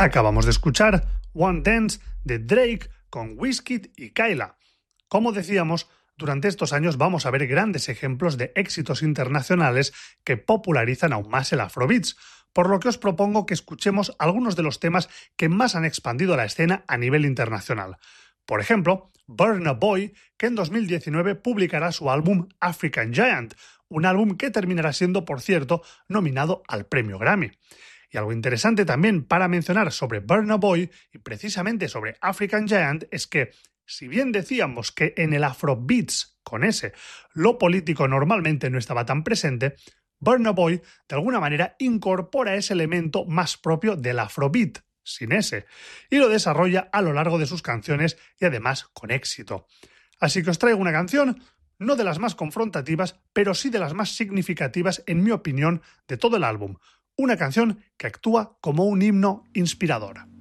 Acabamos de escuchar One Dance de Drake con Wizkid y Kyla. Como decíamos, durante estos años vamos a ver grandes ejemplos de éxitos internacionales que popularizan aún más el Afrobeats, por lo que os propongo que escuchemos algunos de los temas que más han expandido la escena a nivel internacional. Por ejemplo, Burna Boy, que en 2019 publicará su álbum African Giant, un álbum que terminará siendo, por cierto, nominado al premio Grammy. Y algo interesante también para mencionar sobre Burna Boy y precisamente sobre African Giant es que, si bien decíamos que en el Afrobeats, con ese, lo político normalmente no estaba tan presente, Burna Boy de alguna manera incorpora ese elemento más propio del Afrobeat, sin ese, y lo desarrolla a lo largo de sus canciones y además con éxito. Así que os traigo una canción, no de las más confrontativas, pero sí de las más significativas, en mi opinión, de todo el álbum. Una canción que actúa como un himno inspirador.